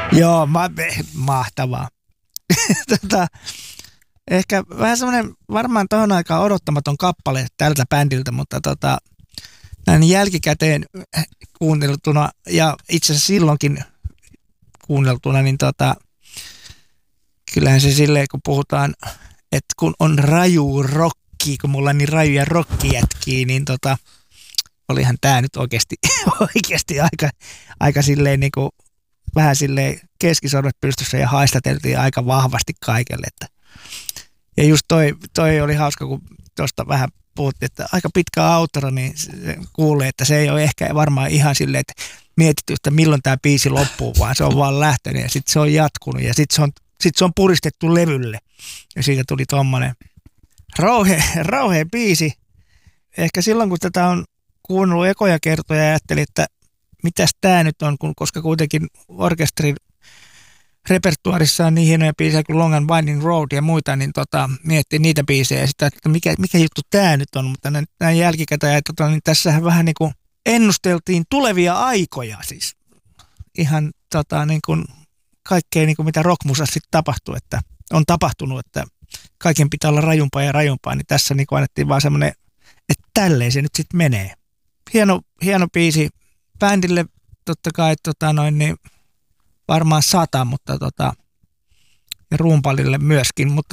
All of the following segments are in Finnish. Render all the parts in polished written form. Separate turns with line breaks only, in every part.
Joo, mahtavaa. Ehkä vähän semmoinen varmaan tohon aikaan odottamaton kappale tältä bändiltä, mutta näin jälkikäteen kuunneltuna ja itse asiassa silloinkin kuunneltuna, niin kyllähän se silleen, kun puhutaan, että kun on raju rokki, kun mulla on niin rajuja rokkijätkiä, niin olihan tää nyt oikeasti aika silleen niin kuin vähän silleen keskisormet pystyssä ja haistateltiin aika vahvasti kaikelle. Ja just toi oli hauska, kun tuosta vähän puhuttiin, että aika pitkä outro, niin kuulee, että se ei ole ehkä varmaan ihan silleen, että mietitty, että milloin tämä biisi loppuu, vaan se on vaan lähtenyt ja sitten se on jatkunut ja sitten se on puristettu levylle. Ja siitä tuli tommonen rauhea biisi. Ehkä silloin, kun tätä on kuunnellut ekoja kertoja ja ajattelin, että mitäs tää nyt on, koska kuitenkin orkesterin repertuarissa on niin hienoja biisejä kuin Long and Winding Road ja muita, niin miettii niitä biisejä ja sitä, että mikä juttu tää nyt on, mutta näin jälkikäteen, niin tässähän vähän niin kuin ennusteltiin tulevia aikoja siis. Ihan niin kuin kaikkea niin kuin mitä rockmusassa sitten tapahtuu, että on tapahtunut, että kaiken pitää olla rajumpaa, niin tässä niin kuin annettiin vaan semmoinen, että tälleen se nyt sitten menee. Hieno biisi bändille totta kai niin varmaan 100, mutta ja rumpalille myöskin, mutta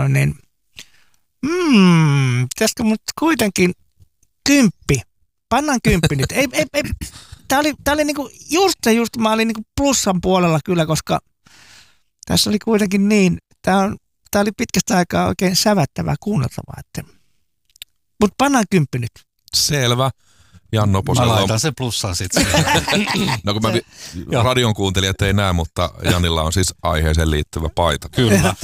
pitäisikö mut kuitenkin 10. Pannaan 10 nyt. Ei. Tää oli niinku just mä olin niinku plussan puolella kyllä, koska tässä oli kuitenkin niin, tää oli pitkästä aikaa oikein sävättävää kuunneltavaa, mutta pannaan 10 nyt.
Selvä. Jan Oposella
mä laitan sen plussaan sitten.
No kun radion kuuntelijat ei näe, mutta Janilla on siis aiheeseen liittyvä paita.
Kyllä.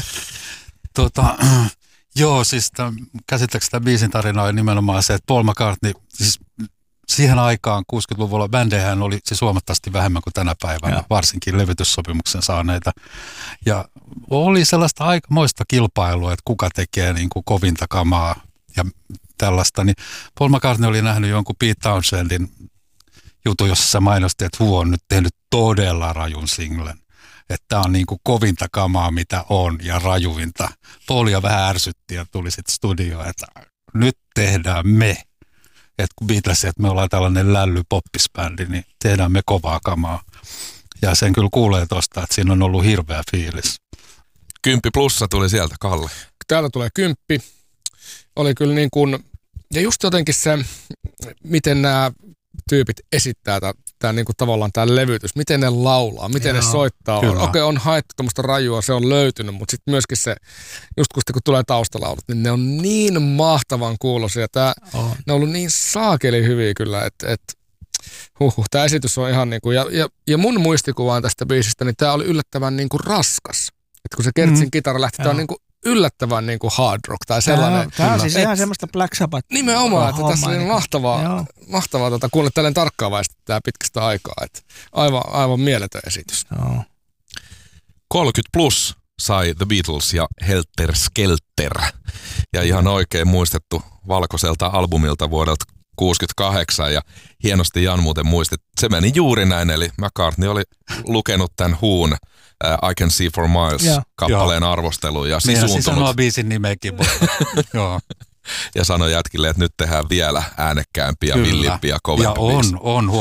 Joo, siis käsittääkseni tämä biisin tarina on nimenomaan se, että Paul McCartney, siis siihen aikaan 60-luvulla bändejähän oli siis huomattavasti vähemmän kuin tänä päivänä, varsinkin levytyssopimuksen saaneita. Ja oli sellaista aikamoista kilpailua, että kuka tekee niin kuin kovinta kamaa ja tällaista, niin Paul McCartney oli nähnyt jonkun Pete Townshendin jutun, jossa se mainosti, että Who on nyt tehnyt todella rajun singlen. Että tämä on niin kuin kovinta kamaa, mitä on, ja rajuinta. Paulia vähän ärsytti ja tuli sitten studioon, että nyt tehdään me. Että kun Beatles, että me ollaan tällainen lälly-poppisbändi, niin tehdään me kovaa kamaa. Ja sen kyllä kuulee tosta, että siinä on ollut hirveä fiilis.
10 plussa tuli sieltä, Kalle.
Täältä tulee 10. Oli kyllä niin kuin, ja just jotenkin se, miten nämä tyypit esittää tämä niin kuin tavallaan tämä levytys, miten ne laulaa, miten ne soittaa. Okei, on haettu tuommoista rajua, se on löytynyt, mutta sitten myöskin se, just kun tulee taustalaulut, niin ne on niin mahtavan kuuloisia. Ne on ollut niin saakeli hyviä kyllä, että tämä esitys on ihan niin kuin, ja mun muistikuvaan tästä biisistä, niin tämä oli yllättävän niin kuin raskas. Että kun se Kertsin kitara lähti, tämä on niin kuin yllättävän niin kuin hard rock tai sellainen.
Tämä on siis ihan semmoista Black Sabbath.
Nimenomaan, että tässä oli mahtavaa kuunnella tälleen tarkkaavaisesti tämä pitkästä aikaa. Että aivan mieletön esitys.
Joo.
30 plus sai The Beatles ja Helter Skelter. Ja ihan oikein muistettu valkoiselta albumilta vuodelta 68 ja hienosti Jan muuten muisti, että se meni juuri näin, eli McCartney oli lukenut tämän Whon I Can See For Miles kappaleen arvostelun ja
sisuuntunut. Niin, sanoo biisin nimeäkin. Joo.
Ja sanoi jätkille, että nyt tehdään vielä äänekkäämpiä, villimpiä, kovempia biisiä.
Ja on